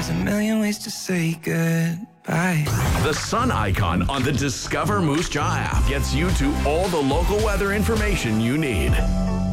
There's a million ways to say goodbye. The sun icon on the Discover Moose Jaw app gets you to all the local weather information you need.